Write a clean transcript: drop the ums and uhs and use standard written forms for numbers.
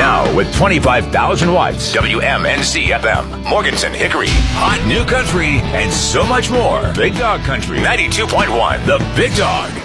Now, with 25,000 watts, WMNC FM, Morganton, Hickory, hot new country, and so much more. Big Dog Country, 92.1, The Big Dog.